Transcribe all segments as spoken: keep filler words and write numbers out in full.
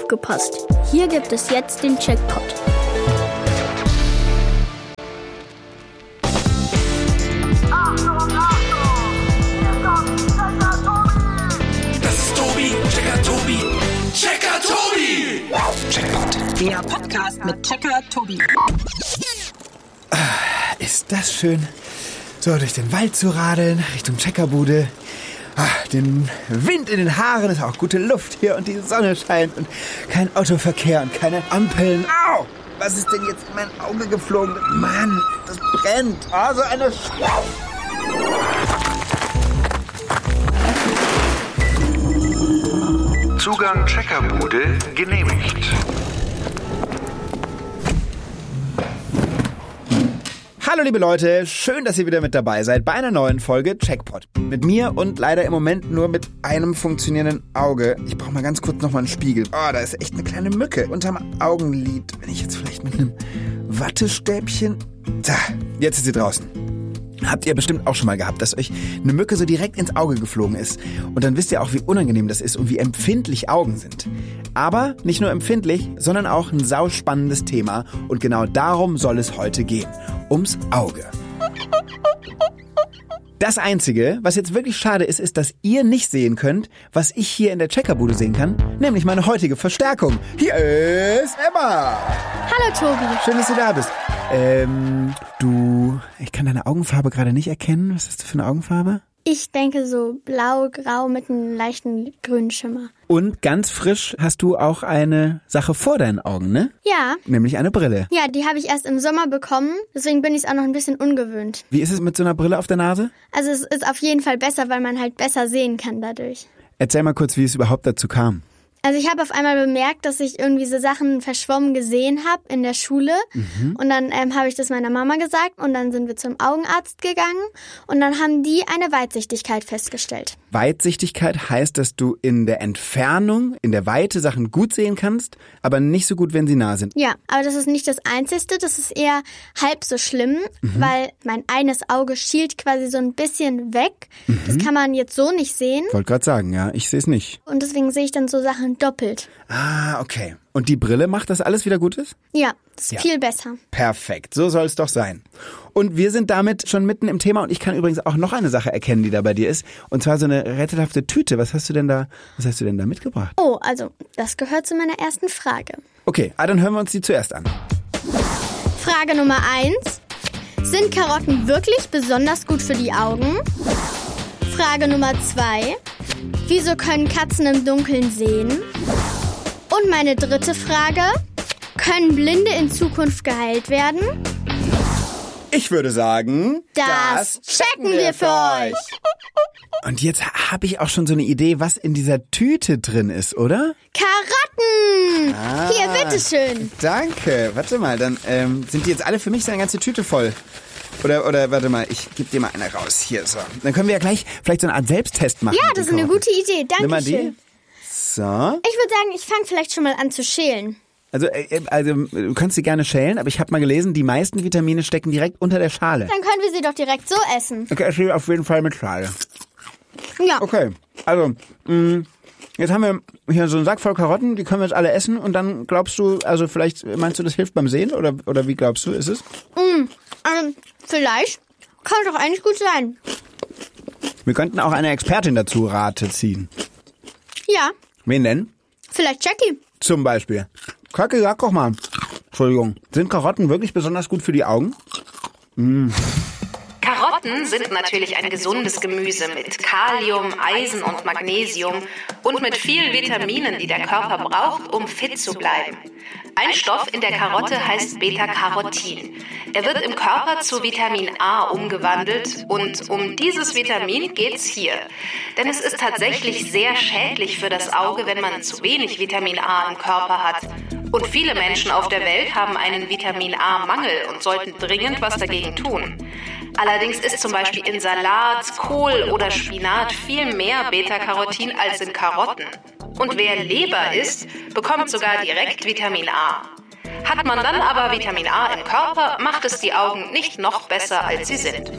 aufgepasst. Hier gibt es jetzt den Checkpot. Das ist Tobi, Checker Tobi, Checker Tobi! Checkpot. Der Podcast mit Checker Tobi. Ist das schön, so durch den Wald zu radeln, Richtung Checkerbude. Ach, den Wind in den Haaren, ist auch gute Luft hier und die Sonne scheint und kein Autoverkehr und keine Ampeln. Au! Was ist denn jetzt in mein Auge geflogen? Mann, das brennt. Oh, so eine Sch- Zugang Checkerbude genehmigt. Hallo liebe Leute, schön, dass ihr wieder mit dabei seid bei einer neuen Folge Checkpot. Mit mir und leider im Moment nur mit einem funktionierenden Auge. Ich brauche mal ganz kurz nochmal einen Spiegel. Oh, da ist echt eine kleine Mücke unterm Augenlid. Wenn ich jetzt vielleicht mit einem Wattestäbchen... Da, jetzt ist sie draußen. Habt ihr bestimmt auch schon mal gehabt, dass euch eine Mücke so direkt ins Auge geflogen ist. Und dann wisst ihr auch, wie unangenehm das ist und wie empfindlich Augen sind. Aber nicht nur empfindlich, sondern auch ein sauspannendes Thema. Und genau darum soll es heute gehen. Ums Auge. Das Einzige, was jetzt wirklich schade ist, ist, dass ihr nicht sehen könnt, was ich hier in der Checkerbude sehen kann, nämlich meine heutige Verstärkung. Hier ist Emma. Hallo Tobi. Schön, dass du da bist. Ähm, du, ich kann deine Augenfarbe gerade nicht erkennen. Was hast du für eine Augenfarbe? Ich denke so blau-grau mit einem leichten grünen Schimmer. Und ganz frisch hast du auch eine Sache vor deinen Augen, ne? Ja. Nämlich eine Brille. Ja, die habe ich erst im Sommer bekommen, deswegen bin ich es auch noch ein bisschen ungewöhnt. Wie ist es mit so einer Brille auf der Nase? Also es ist auf jeden Fall besser, weil man halt besser sehen kann dadurch. Erzähl mal kurz, wie es überhaupt dazu kam. Also ich habe auf einmal bemerkt, dass ich irgendwie so Sachen verschwommen gesehen habe in der Schule. Mhm. Und dann ähm, habe ich das meiner Mama gesagt und dann sind wir zum Augenarzt gegangen und dann haben die eine Weitsichtigkeit festgestellt. Weitsichtigkeit heißt, dass du in der Entfernung, in der Weite Sachen gut sehen kannst, aber nicht so gut, wenn sie nah sind. Ja, aber das ist nicht das Einzige, das ist eher halb so schlimm, mhm. weil mein eines Auge schielt quasi so ein bisschen weg. Mhm. Das kann man jetzt so nicht sehen. Ich wollte gerade sagen, ja, ich sehe es nicht. Und deswegen sehe ich dann so Sachen doppelt. Ah, okay. Und die Brille macht, dass alles wieder gut ist? Ja, das ist ja. viel besser. Perfekt, so soll es doch sein. Und wir sind damit schon mitten im Thema und ich kann übrigens auch noch eine Sache erkennen, die da bei dir ist. Und zwar so eine rätselhafte Tüte. Was hast du denn da, was hast du denn da mitgebracht? Oh, also das gehört zu meiner ersten Frage. Okay, ah, dann hören wir uns die zuerst an. Frage Nummer eins. Sind Karotten wirklich besonders gut für die Augen? Frage Nummer zwei. Wieso können Katzen im Dunkeln sehen? Und meine dritte Frage. Können Blinde in Zukunft geheilt werden? Ich würde sagen, das, das checken wir für euch. Und jetzt habe ich auch schon so eine Idee, was in dieser Tüte drin ist, oder? Karotten! Ah, hier, bitteschön. Danke. Warte mal, dann ähm, sind die jetzt alle für mich so eine ganze Tüte voll. Oder, oder warte mal, ich gebe dir mal eine raus. Hier, so. Dann können wir ja gleich vielleicht so eine Art Selbsttest machen. Ja, das ist eine gute Idee. Dankeschön. So. Ich würde sagen, ich fange vielleicht schon mal an zu schälen. Also, äh, also du kannst sie gerne schälen, aber ich habe mal gelesen, die meisten Vitamine stecken direkt unter der Schale. Dann können wir sie doch direkt so essen. Okay, ich will auf jeden Fall mit Schale. Ja. Okay, also mh, jetzt haben wir hier so einen Sack voll Karotten, die können wir jetzt alle essen und dann glaubst du, also vielleicht meinst du, das hilft beim Sehen oder oder wie glaubst du, ist es? Mm, ähm, vielleicht kann doch eigentlich gut sein. Wir könnten auch eine Expertin dazu Rate ziehen. Ja. Wen denn? Vielleicht Jackie. Zum Beispiel. Kacke, sag doch mal. Entschuldigung. Sind Karotten wirklich besonders gut für die Augen? Mm. Karotten sind natürlich ein gesundes Gemüse mit Kalium, Eisen und Magnesium und mit vielen Vitaminen, die der Körper braucht, um fit zu bleiben. Ein Stoff in der Karotte heißt Beta-Carotin. Er wird im Körper zu Vitamin A umgewandelt und um dieses Vitamin geht's hier. Denn es ist tatsächlich sehr schädlich für das Auge, wenn man zu wenig Vitamin A im Körper hat. Und viele Menschen auf der Welt haben einen Vitamin A-Mangel und sollten dringend was dagegen tun. Allerdings ist zum Beispiel in Salat, Kohl oder Spinat viel mehr Beta-Carotin als in Karotten. Und wer Leber isst, bekommt sogar direkt Vitamin A. Hat man dann aber Vitamin A im Körper, macht es die Augen nicht noch besser, als sie sind.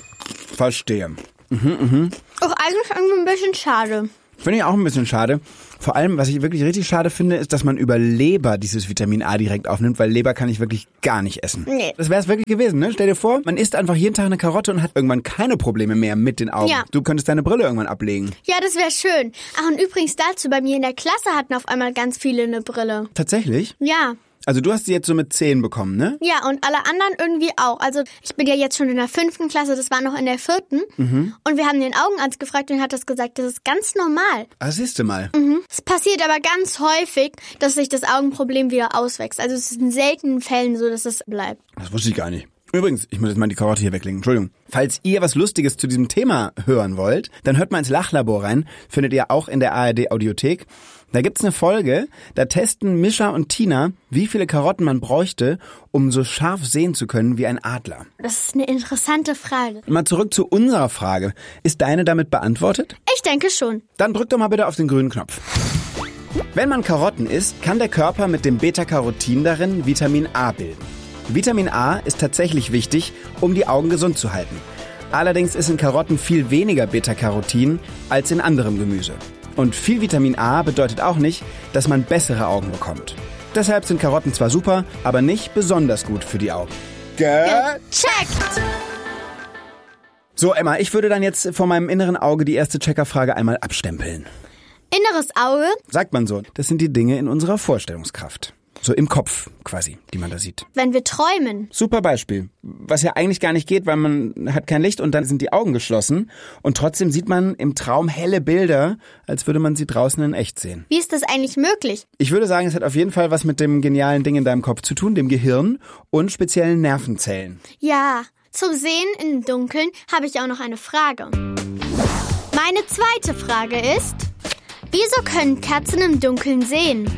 Verstehe. Mhm, mhm. Auch eigentlich irgendwie ein bisschen schade. Finde ich auch ein bisschen schade. Vor allem, was ich wirklich richtig schade finde, ist, dass man über Leber dieses Vitamin A direkt aufnimmt, weil Leber kann ich wirklich gar nicht essen. Nee. Das wäre es wirklich gewesen, ne? Stell dir vor, man isst einfach jeden Tag eine Karotte und hat irgendwann keine Probleme mehr mit den Augen. Ja. Du könntest deine Brille irgendwann ablegen. Ja, das wäre schön. Ach, und übrigens dazu, bei mir in der Klasse hatten auf einmal ganz viele eine Brille. Tatsächlich? Ja. Also du hast sie jetzt so mit zehn bekommen, ne? Ja, und alle anderen irgendwie auch. Also ich bin ja jetzt schon in der fünften Klasse, das war noch in der vierten. Mhm. Und wir haben den Augenarzt gefragt und er hat das gesagt, das ist ganz normal. Ah, siehst du mal. Mhm. Es passiert aber ganz häufig, dass sich das Augenproblem wieder auswächst. Also es ist in seltenen Fällen so, dass es bleibt. Das wusste ich gar nicht. Übrigens, ich muss jetzt mal die Karotte hier weglegen. Entschuldigung. Falls ihr was Lustiges zu diesem Thema hören wollt, dann hört mal ins Lachlabor rein. Findet ihr auch in der A R D Audiothek. Da gibt's eine Folge, da testen Mischa und Tina, wie viele Karotten man bräuchte, um so scharf sehen zu können wie ein Adler. Das ist eine interessante Frage. Mal zurück zu unserer Frage. Ist deine damit beantwortet? Ich denke schon. Dann drück doch mal bitte auf den grünen Knopf. Wenn man Karotten isst, kann der Körper mit dem Beta-Carotin darin Vitamin A bilden. Vitamin A ist tatsächlich wichtig, um die Augen gesund zu halten. Allerdings ist in Karotten viel weniger Beta-Carotin als in anderem Gemüse. Und viel Vitamin A bedeutet auch nicht, dass man bessere Augen bekommt. Deshalb sind Karotten zwar super, aber nicht besonders gut für die Augen. Gecheckt! So, Emma, ich würde dann jetzt vor meinem inneren Auge die erste Checkerfrage einmal abstempeln. Inneres Auge? Sagt man so. Das sind die Dinge in unserer Vorstellungskraft. So im Kopf quasi, die man da sieht. Wenn wir träumen. Super Beispiel. Was ja eigentlich gar nicht geht, weil man hat kein Licht und dann sind die Augen geschlossen. Und trotzdem sieht man im Traum helle Bilder, als würde man sie draußen in echt sehen. Wie ist das eigentlich möglich? Ich würde sagen, es hat auf jeden Fall was mit dem genialen Ding in deinem Kopf zu tun, dem Gehirn und speziellen Nervenzellen. Ja, zum Sehen im Dunkeln habe ich auch noch eine Frage. Meine zweite Frage ist, wieso können Katzen im Dunkeln sehen?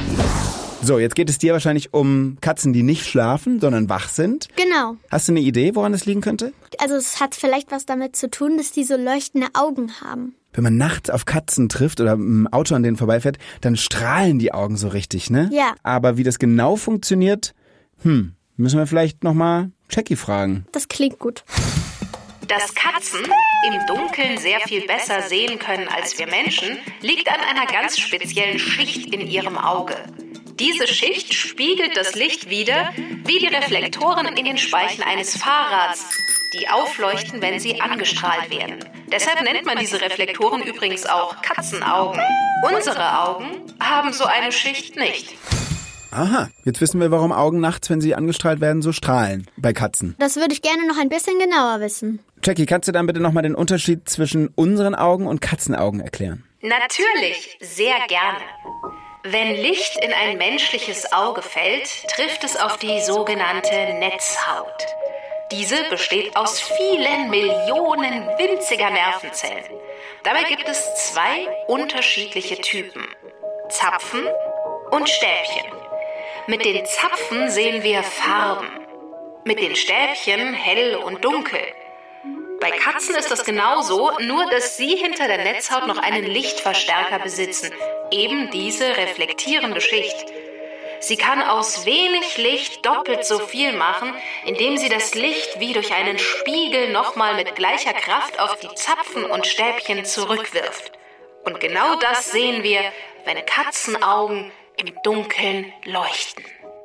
So, jetzt geht es dir wahrscheinlich um Katzen, die nicht schlafen, sondern wach sind. Genau. Hast du eine Idee, woran das liegen könnte? Also es hat vielleicht was damit zu tun, dass die so leuchtende Augen haben. Wenn man nachts auf Katzen trifft oder im Auto an denen vorbeifährt, dann strahlen die Augen so richtig, ne? Ja. Aber wie das genau funktioniert, hm, müssen wir vielleicht nochmal Jackie fragen. Das klingt gut. Dass Katzen im Dunkeln sehr viel besser sehen können als wir Menschen, liegt an einer ganz speziellen Schicht in ihrem Auge. Diese Schicht spiegelt das Licht wider, wie die Reflektoren in den Speichen eines Fahrrads, die aufleuchten, wenn sie angestrahlt werden. Deshalb nennt man diese Reflektoren übrigens auch Katzenaugen. Unsere Augen haben so eine Schicht nicht. Aha, jetzt wissen wir, warum Augen nachts, wenn sie angestrahlt werden, so strahlen bei Katzen. Das würde ich gerne noch ein bisschen genauer wissen. Jackie, kannst du dann bitte nochmal den Unterschied zwischen unseren Augen und Katzenaugen erklären? Natürlich, sehr gerne. Wenn Licht in ein menschliches Auge fällt, trifft es auf die sogenannte Netzhaut. Diese besteht aus vielen Millionen winziger Nervenzellen. Dabei gibt es zwei unterschiedliche Typen: Zapfen und Stäbchen. Mit den Zapfen sehen wir Farben, mit den Stäbchen hell und dunkel. Bei Katzen ist das genauso, nur dass sie hinter der Netzhaut noch einen Lichtverstärker besitzen, eben diese reflektierende Schicht. Sie kann aus wenig Licht doppelt so viel machen, indem sie das Licht wie durch einen Spiegel nochmal mit gleicher Kraft auf die Zapfen und Stäbchen zurückwirft. Und genau das sehen wir, wenn Katzenaugen im Dunkeln leuchten.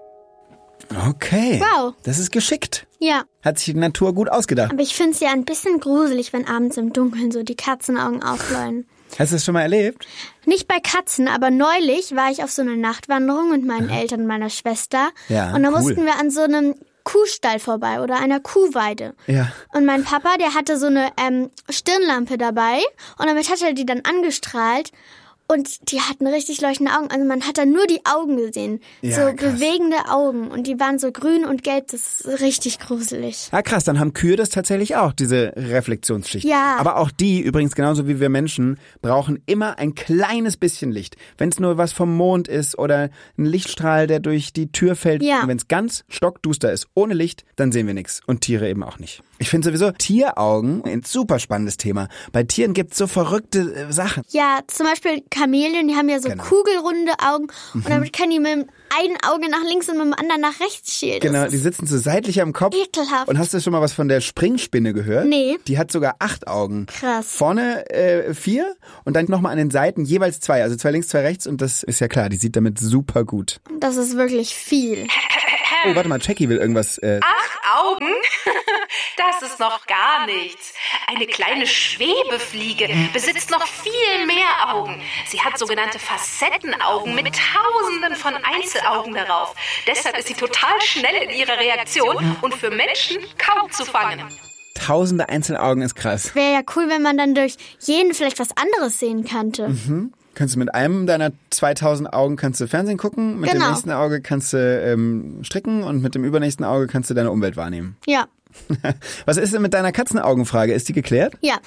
Okay. Wow. Das ist geschickt. Ja, Hat sich die Natur gut ausgedacht. aber ich finde es ja ein bisschen gruselig, wenn abends im Dunkeln so die Katzenaugen aufleuchten. Hast du das schon mal erlebt? Nicht bei Katzen, aber neulich war ich auf so einer Nachtwanderung mit meinen Eltern und meiner Schwester. Ja, und da cool. mussten wir an so einem Kuhstall vorbei oder einer Kuhweide. Ja. Und mein Papa, der hatte so eine ähm, Stirnlampe dabei und damit hat er die dann angestrahlt. Und die hatten richtig leuchtende Augen. Also man hat da nur die Augen gesehen. Ja, so krass. bewegende Augen. Und die waren so grün und gelb. Das ist richtig gruselig. Ah, krass, dann haben Kühe das tatsächlich auch, diese Reflexionsschicht. Ja. Aber auch die, übrigens genauso wie wir Menschen, brauchen immer ein kleines bisschen Licht. Wenn es nur was vom Mond ist oder ein Lichtstrahl, der durch die Tür fällt. Ja. Und wenn es ganz stockduster ist, ohne Licht, dann sehen wir nichts. Und Tiere eben auch nicht. Ich finde sowieso Tieraugen ein super spannendes Thema. Bei Tieren gibt's so verrückte äh, Sachen. Ja, zum Beispiel Chamäleon, die haben ja so Genau. kugelrunde Augen und damit können die mit dem einen Auge nach links und mit dem anderen nach rechts schielen. Das Genau, ist die sitzen so seitlich am Kopf. ekelhaft. Und hast du schon mal was von der Springspinne gehört? Nee. Die hat sogar acht Augen. Krass. Vorne äh, vier und dann nochmal an den Seiten jeweils zwei. Also zwei links, zwei rechts und das ist ja klar, die sieht damit super gut. Das ist wirklich viel. Oh, warte mal, Jackie will irgendwas... Äh, Acht Augen? Das ist noch gar nichts. Eine kleine Schwebefliege besitzt noch viel mehr Augen. Sie hat sogenannte Facettenaugen mit Tausenden von Einzelaugen darauf. Deshalb ist sie total schnell in ihrer Reaktion und für Menschen kaum zu fangen. Tausende Einzelaugen ist krass. Wäre ja cool, wenn man dann durch jeden vielleicht was anderes sehen könnte. Mhm. Kannst du mit einem deiner zweitausend Augen kannst du Fernsehen gucken, mit Genau. dem nächsten Auge kannst du ähm, stricken und mit dem übernächsten Auge kannst du deine Umwelt wahrnehmen. Ja, Was ist denn mit deiner Katzenaugenfrage? Ist die geklärt? ja.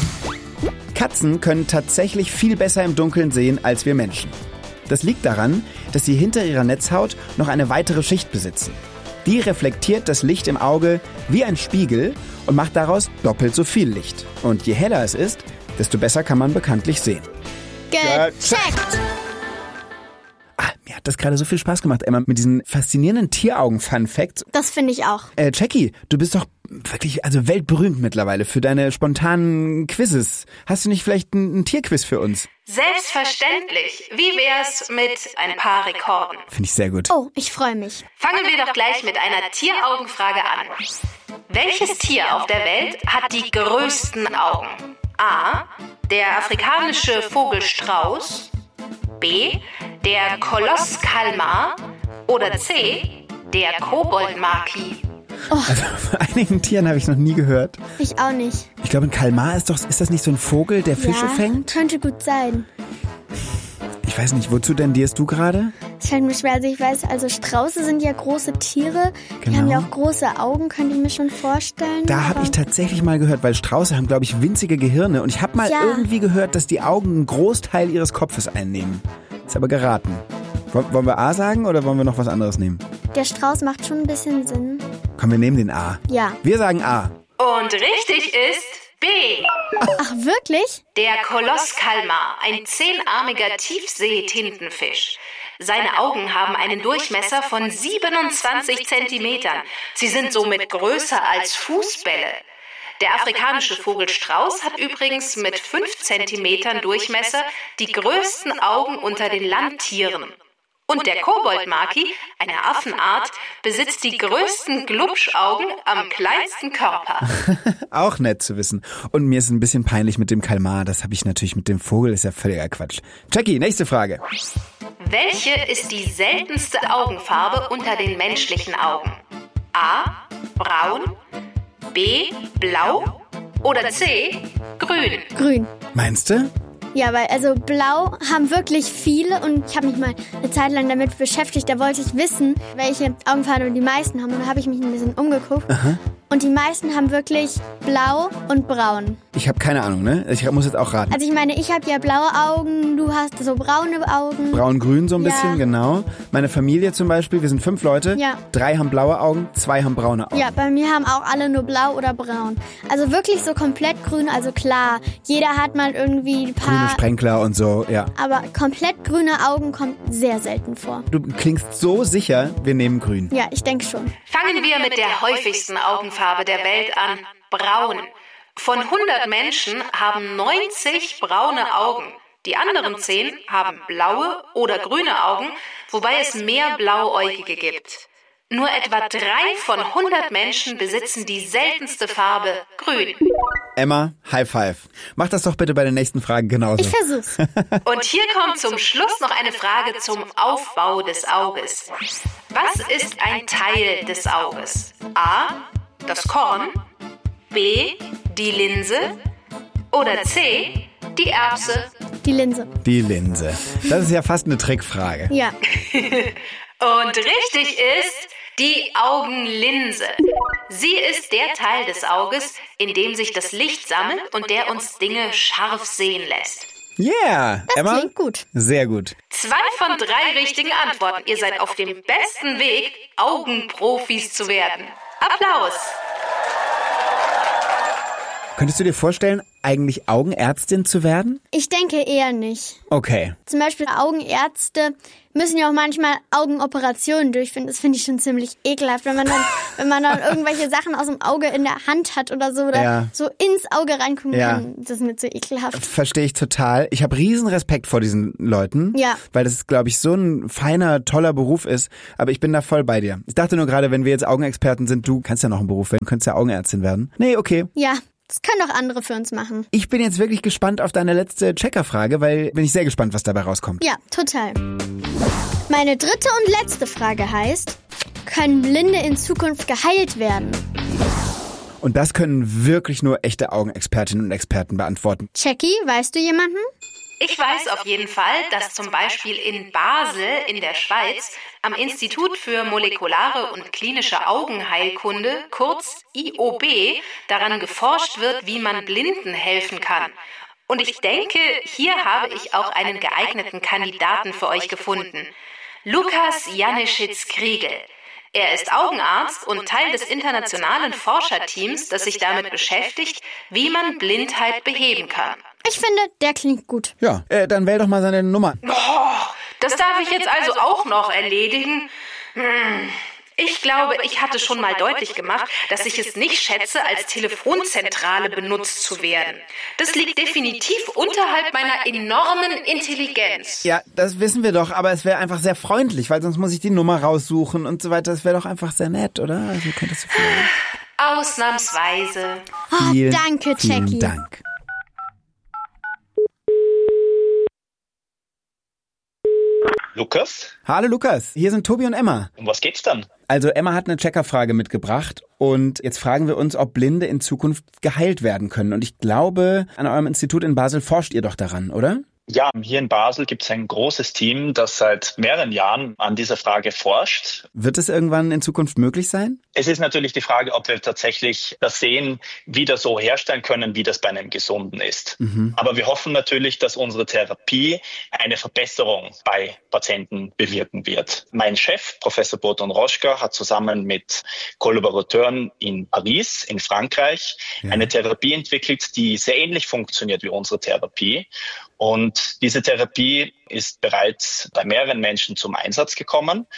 Katzen können tatsächlich viel besser im Dunkeln sehen als wir Menschen. Das liegt daran, dass sie hinter ihrer Netzhaut noch eine weitere Schicht besitzen. Die reflektiert das Licht im Auge wie ein Spiegel und macht daraus doppelt so viel Licht. Und je heller es ist, desto besser kann man bekanntlich sehen. Gecheckt. Ah, mir hat das gerade so viel Spaß gemacht, Emma, mit diesen faszinierenden Tieraugen-Fun-Facts. Das finde ich auch. Äh, Jackie, du bist doch wirklich also weltberühmt mittlerweile für deine spontanen Quizzes. Hast du nicht vielleicht ein, ein Tierquiz für uns? Selbstverständlich. Wie wär's mit ein paar Rekorden? Finde ich sehr gut. Oh, ich freue mich. Fangen wir doch gleich mit einer Tieraugenfrage an. Welches Tier auf der Welt hat die größten Augen? A. Der afrikanische Vogel Strauß. B. Der Koloss Kalmar. Oder C. Der Koboldmaki. Also von einigen Tieren habe ich noch nie gehört. Ich auch nicht. Ich glaube, ein Kalmar ist doch, ist das nicht so ein Vogel, der Fische ja, fängt? könnte gut sein. Ich weiß nicht, wozu tendierst du gerade? Es fällt mir schwer, also ich weiß, also Strauße sind ja große Tiere. Die Genau. haben ja auch große Augen, könnte ich mir schon vorstellen. Da habe aber- ich tatsächlich mal gehört, weil Strauße haben, glaube ich, winzige Gehirne. Und ich habe mal Ja. irgendwie gehört, dass die Augen einen Großteil ihres Kopfes einnehmen. Ist aber geraten. Woll- Wollen wir A sagen oder wollen wir noch was anderes nehmen? Der Strauß macht schon ein bisschen Sinn. Komm, wir nehmen den A. Ja. Wir sagen A. Und richtig ist B. Ach, wirklich? Der Koloss Kalmar, ein zehnarmiger Tiefsee-Tintenfisch. Seine Augen haben einen Durchmesser von siebenundzwanzig Zentimetern. Sie sind somit größer als Fußbälle. Der afrikanische Vogel Strauß hat übrigens mit fünf Zentimetern Durchmesser die größten Augen unter den Landtieren. Und der Koboldmaki, eine Affenart, besitzt die größten Glubschaugen am kleinsten Körper. Auch nett zu wissen. Und mir ist ein bisschen peinlich mit dem Kalmar. Das habe ich natürlich mit dem Vogel. Ist ja völliger Quatsch. Jackie, nächste Frage. Welche ist die seltenste Augenfarbe unter den menschlichen Augen? A. Braun, B. Blau oder C. Grün? Grün. Meinst du? Ja, weil also blau haben wirklich viele und ich habe mich mal eine Zeit lang damit beschäftigt. Da wollte ich wissen, welche Augenfarbe die meisten haben und da habe ich mich ein bisschen umgeguckt. Aha. Und die meisten haben wirklich blau und braun. Ich habe keine Ahnung, ne? Ich muss jetzt auch raten. Also ich meine, ich habe ja blaue Augen, du hast so braune Augen. Braun-grün so ein Ja. bisschen, genau. Meine Familie zum Beispiel, wir sind fünf Leute. Ja. Drei haben blaue Augen, zwei haben braune Augen. Ja, bei mir haben auch alle nur blau oder braun. Also wirklich so komplett grün, also klar, jeder hat mal irgendwie ein Grüne paar... Sprenkler und so, ja. Aber komplett grüne Augen kommt sehr selten vor. Du klingst so sicher, wir nehmen grün. Ja, ich denke schon. Fangen wir mit der häufigsten Augenfarbe der Welt an, braun. Von hundert Menschen haben neunzig braune Augen. Die anderen zehn haben blaue oder grüne Augen, wobei es mehr Blauäugige gibt. Nur etwa drei von hundert Menschen besitzen die seltenste Farbe grün. Emma, High Five. Mach das doch bitte bei den nächsten Fragen genauso. Ich versuch's. Und hier kommt zum Schluss noch eine Frage zum Aufbau des Auges. Was ist ein Teil des Auges? A. Das Korn, B. Die Linse oder C. Die Erbse? Die Linse. Die Linse. Das ist ja fast eine Trickfrage. Ja. Und richtig ist die Augenlinse. Sie ist der Teil des Auges, in dem sich das Licht sammelt und der uns Dinge scharf sehen lässt. Yeah, Das Emma. klingt gut. Sehr gut. Zwei von drei richtigen Antworten. Ihr seid auf dem besten Weg, Augenprofis zu werden. Applaus! Könntest du dir vorstellen, eigentlich Augenärztin zu werden? Ich denke eher nicht. Okay. Zum Beispiel Augenärzte müssen ja auch manchmal Augenoperationen durchführen. Das finde ich schon ziemlich ekelhaft, wenn man dann, wenn man dann irgendwelche Sachen aus dem Auge in der Hand hat oder so oder Ja. so ins Auge reingucken Ja. kann. Das ist mir zu ekelhaft. Verstehe ich total. Ich habe riesen Respekt vor diesen Leuten, Ja. weil das, glaube ich, so ein feiner, toller Beruf ist. Aber ich bin da voll bei dir. Ich dachte nur gerade, wenn wir jetzt Augenexperten sind, du kannst ja noch einen Beruf werden, könntest ja Augenärztin werden. Nee, okay. Ja, das können doch andere für uns machen. Ich bin jetzt wirklich gespannt auf deine letzte Checkerfrage, weil bin ich sehr gespannt, was dabei rauskommt. Ja, total. Meine dritte und letzte Frage heißt, können Blinde in Zukunft geheilt werden? Und das können wirklich nur echte Augenexpertinnen und Experten beantworten. Jackie, weißt du jemanden? Ich weiß auf jeden Fall, dass zum Beispiel in Basel in der Schweiz am Institut für molekulare und klinische Augenheilkunde, kurz I O B, daran geforscht wird, wie man Blinden helfen kann. Und ich denke, hier habe ich auch einen geeigneten Kandidaten für euch gefunden. Lukas Janeschitz-Kriegel. Er ist Augenarzt und Teil des internationalen Forscherteams, das sich damit beschäftigt, wie man Blindheit beheben kann. Ich finde, der klingt gut. Ja, äh, dann wähl doch mal seine Nummer. Oh, das darf ich jetzt also auch noch erledigen? Hm. Ich glaube, ich hatte schon mal deutlich gemacht, dass ich es nicht schätze, als Telefonzentrale benutzt zu werden. Das liegt definitiv unterhalb meiner enormen Intelligenz. Ja, das wissen wir doch, aber es wäre einfach sehr freundlich, weil sonst muss ich die Nummer raussuchen und so weiter. Das wäre doch einfach sehr nett, oder? Also könntest du vielleicht... Ausnahmsweise. Oh, Vielen, danke, vielen Jackie. Dank. Lukas, Hallo Lukas, hier sind Tobi und Emma. um was geht's dann? Also Emma hat eine Checkerfrage mitgebracht und jetzt fragen wir uns, ob Blinde in Zukunft geheilt werden können. Und ich glaube, an eurem Institut in Basel forscht ihr doch daran, oder? Ja, hier in Basel gibt es ein großes Team, das seit mehreren Jahren an dieser Frage forscht. Wird es irgendwann in Zukunft möglich sein? Es ist natürlich die Frage, ob wir tatsächlich das Sehen wieder so herstellen können, wie das bei einem Gesunden ist. Mhm. Aber wir hoffen natürlich, dass unsere Therapie eine Verbesserung bei Patienten bewirken wird. Mein Chef, Professor Boton Roschka, hat zusammen mit Kollaborateuren in Paris, in Frankreich, ja. eine Therapie entwickelt, die sehr ähnlich funktioniert wie unsere Therapie. Und diese Therapie ist bereits bei mehreren Menschen zum Einsatz gekommen.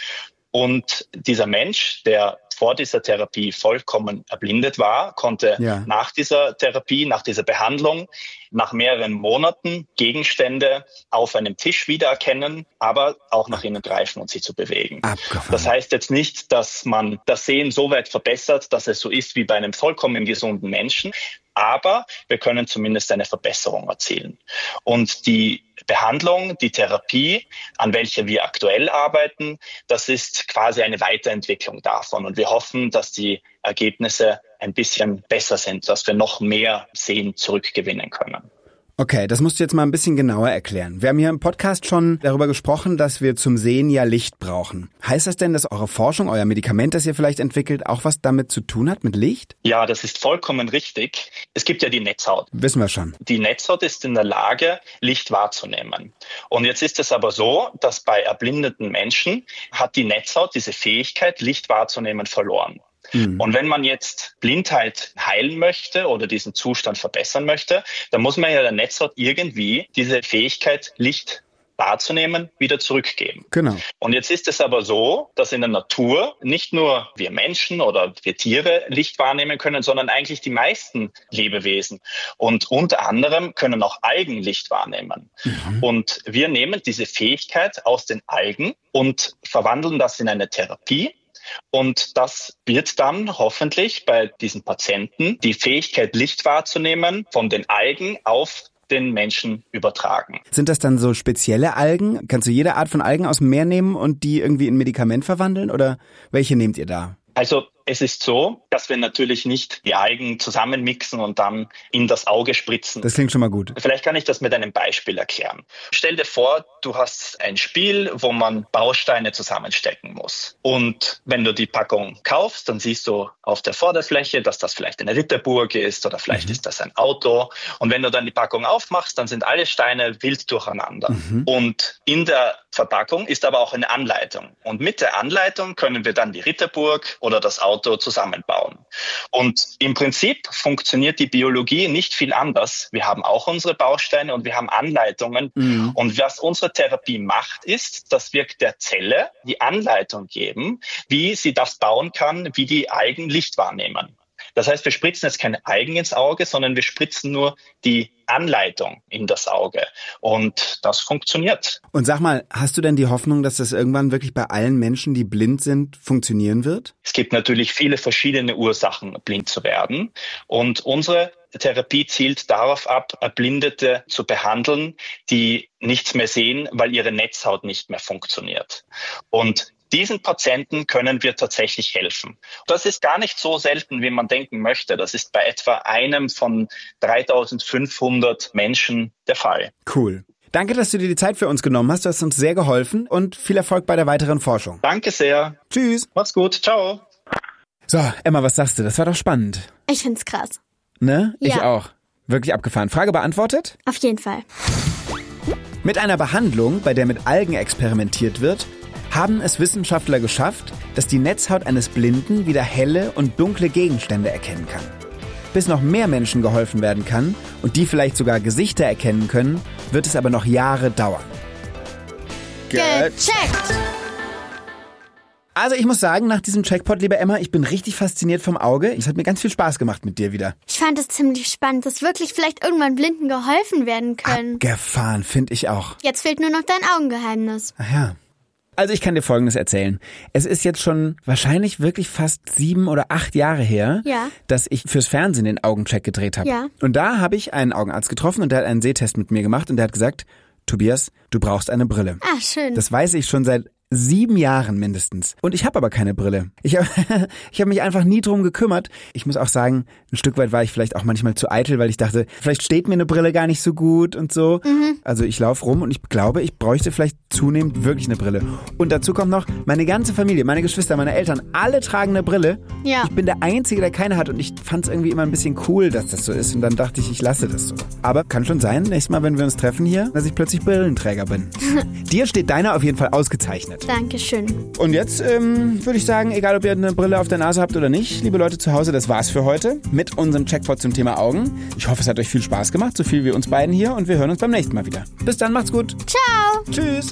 Und dieser Mensch, der vor dieser Therapie vollkommen erblindet war, konnte ja. nach dieser Therapie, nach dieser Behandlung, nach mehreren Monaten Gegenstände auf einem Tisch wiedererkennen, aber auch nach ihnen greifen und sie zu bewegen. Abgefahren. Das heißt jetzt nicht, dass man das Sehen so weit verbessert, dass es so ist wie bei einem vollkommen gesunden Menschen. Aber wir können zumindest eine Verbesserung erzielen. Und die Behandlung, die Therapie, an welcher wir aktuell arbeiten, das ist quasi eine Weiterentwicklung davon. Und wir hoffen, dass die Ergebnisse ein bisschen besser sind, dass wir noch mehr Sehen zurückgewinnen können. Okay, das musst du jetzt mal ein bisschen genauer erklären. Wir haben hier im Podcast schon darüber gesprochen, dass wir zum Sehen ja Licht brauchen. Heißt das denn, dass eure Forschung, euer Medikament, das ihr vielleicht entwickelt, auch was damit zu tun hat, mit Licht? Ja, das ist vollkommen richtig. Es gibt ja die Netzhaut. Wissen wir schon. Die Netzhaut ist in der Lage, Licht wahrzunehmen. Und jetzt ist es aber so, dass bei erblindeten Menschen hat die Netzhaut diese Fähigkeit, Licht wahrzunehmen, verloren. Mhm. Und wenn man jetzt Blindheit heilen möchte oder diesen Zustand verbessern möchte, dann muss man ja der Netzhaut irgendwie diese Fähigkeit, Licht wahrzunehmen, wieder zurückgeben. Genau. Und jetzt ist es aber so, dass in der Natur nicht nur wir Menschen oder wir Tiere Licht wahrnehmen können, sondern eigentlich die meisten Lebewesen. Und unter anderem können auch Algen Licht wahrnehmen. Mhm. Und wir nehmen diese Fähigkeit aus den Algen und verwandeln das in eine Therapie. Und das wird dann hoffentlich bei diesen Patienten die Fähigkeit, Licht wahrzunehmen, von den Algen auf den Menschen übertragen. Sind das dann so spezielle Algen? Kannst du jede Art von Algen aus dem Meer nehmen und die irgendwie in Medikament verwandeln? Oder welche nehmt ihr da? Also es ist so, dass wir natürlich nicht die Algen zusammenmixen und dann in das Auge spritzen. Das klingt schon mal gut. Vielleicht kann ich das mit einem Beispiel erklären. Stell dir vor, du hast ein Spiel, wo man Bausteine zusammenstecken muss. Und wenn du die Packung kaufst, dann siehst du auf der Vorderfläche, dass das vielleicht eine Ritterburg ist oder vielleicht mhm. ist das ein Auto. Und wenn du dann die Packung aufmachst, dann sind alle Steine wild durcheinander. Mhm. Und in der Verpackung ist aber auch eine Anleitung. Und mit der Anleitung können wir dann die Ritterburg oder das Auto zusammenbauen. Und im Prinzip funktioniert die Biologie nicht viel anders. Wir haben auch unsere Bausteine und wir haben Anleitungen. Mhm. Und was unsere Therapie macht, ist, dass wir der Zelle die Anleitung geben, wie sie das bauen kann, wie die Algen Licht wahrnehmen. Das heißt, wir spritzen jetzt keine Algen ins Auge, sondern wir spritzen nur die Anleitung in das Auge. Und das funktioniert. Und sag mal, hast du denn die Hoffnung, dass das irgendwann wirklich bei allen Menschen, die blind sind, funktionieren wird? Es gibt natürlich viele verschiedene Ursachen, blind zu werden. Und unsere Therapie zielt darauf ab, Erblindete zu behandeln, die nichts mehr sehen, weil ihre Netzhaut nicht mehr funktioniert. Und diesen Patienten können wir tatsächlich helfen. Das ist gar nicht so selten, wie man denken möchte. Das ist bei etwa einem von dreitausendfünfhundert Menschen der Fall. Cool. Danke, dass du dir die Zeit für uns genommen hast. Du hast uns sehr geholfen und viel Erfolg bei der weiteren Forschung. Danke sehr. Tschüss. Mach's gut. Ciao. So, Emma, was sagst du? Das war doch spannend. Ich find's krass. Ne? Ja. Ich auch. Wirklich abgefahren. Frage beantwortet? Auf jeden Fall. Mit einer Behandlung, bei der mit Algen experimentiert wird, haben es Wissenschaftler geschafft, dass die Netzhaut eines Blinden wieder helle und dunkle Gegenstände erkennen kann. Bis noch mehr Menschen geholfen werden kann und die vielleicht sogar Gesichter erkennen können, wird es aber noch Jahre dauern. Gecheckt! Also ich muss sagen, nach diesem Checkpot, liebe Emma, ich bin richtig fasziniert vom Auge. Es hat mir ganz viel Spaß gemacht mit dir wieder. Ich fand es ziemlich spannend, dass wirklich vielleicht irgendwann Blinden geholfen werden können. Abgefahren, finde ich auch. Jetzt fehlt nur noch dein Augengeheimnis. Ach ja. Also ich kann dir Folgendes erzählen. Es ist jetzt schon wahrscheinlich wirklich fast sieben oder acht Jahre her, ja. dass ich fürs Fernsehen den Augencheck gedreht habe. Ja. Und da habe ich einen Augenarzt getroffen und der hat einen Sehtest mit mir gemacht und der hat gesagt, Tobias, du brauchst eine Brille. Ah, schön. Das weiß ich schon seit sieben Jahren mindestens. Und ich habe aber keine Brille. Ich habe ich hab mich einfach nie drum gekümmert. Ich muss auch sagen, ein Stück weit war ich vielleicht auch manchmal zu eitel, weil ich dachte, vielleicht steht mir eine Brille gar nicht so gut und so. Mhm. Also ich laufe rum und ich glaube, ich bräuchte vielleicht zunehmend wirklich eine Brille. Und dazu kommt noch, meine ganze Familie, meine Geschwister, meine Eltern, alle tragen eine Brille. Ja. Ich bin der Einzige, der keine hat und ich fand es irgendwie immer ein bisschen cool, dass das so ist. Und dann dachte ich, ich lasse das so. Aber kann schon sein, nächstes Mal, wenn wir uns treffen hier, dass ich plötzlich Brillenträger bin. Dir steht deiner auf jeden Fall ausgezeichnet. Dankeschön. Und jetzt ähm, würde ich sagen, egal ob ihr eine Brille auf der Nase habt oder nicht, liebe Leute zu Hause, das war's für heute mit unserem Checkpot zum Thema Augen. Ich hoffe, es hat euch viel Spaß gemacht, so viel wie uns beiden hier und wir hören uns beim nächsten Mal wieder. Bis dann, macht's gut. Ciao. Tschüss.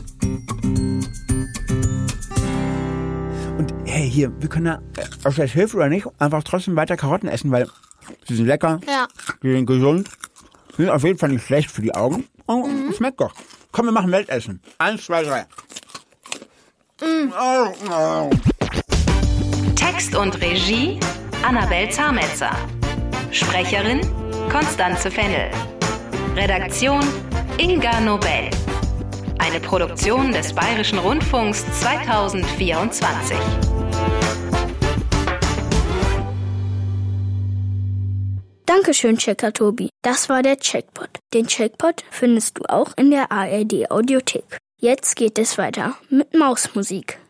Und hey, hier, wir können ja, ob das hilft oder nicht, einfach trotzdem weiter Karotten essen, weil sie sind lecker, ja. Die sind gesund, die sind auf jeden Fall nicht schlecht für die Augen. Oh, mhm. Schmeckt doch. Komm, wir machen Weltessen. Eins, zwei, drei. Mm. Oh, oh. Text und Regie Annabel Zametzer. Sprecherin Konstanze Fennel. Redaktion Inga Nobel. Eine Produktion des Bayerischen Rundfunks zweitausendvierundzwanzig. Dankeschön, Checker Tobi. Das war der Checkpot. Den Checkpot findest du auch in der A R D Audiothek. Jetzt geht es weiter mit Mausmusik.